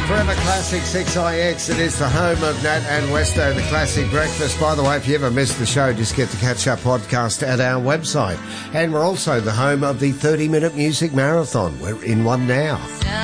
Forever Classic 6IX. It is the home of Nat and Westo, the Classic Breakfast. By the way, if you ever missed the show, just get the catch-up podcast at our website. And we're also the home of the 30-minute music marathon. We're in one now.